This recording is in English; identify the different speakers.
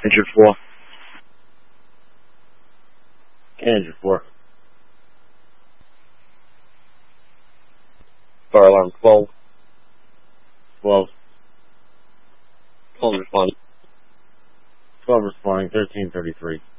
Speaker 1: Engine 4.
Speaker 2: Engine 4.
Speaker 1: Fire alarm 12.
Speaker 2: 12.
Speaker 1: 12 responding.
Speaker 2: 12 responding, 1333.